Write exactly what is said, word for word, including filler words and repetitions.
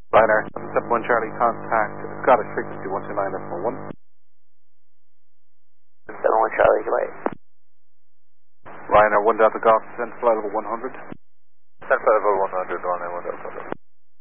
Ryanair seven one Charlie, contact Scottish frequency one two nine decimal one. seven one Charlie, goodbye. Ryanair one Delta Golf, descent flight level one hundred. Descent flight level one hundred, Ryanair one Delta.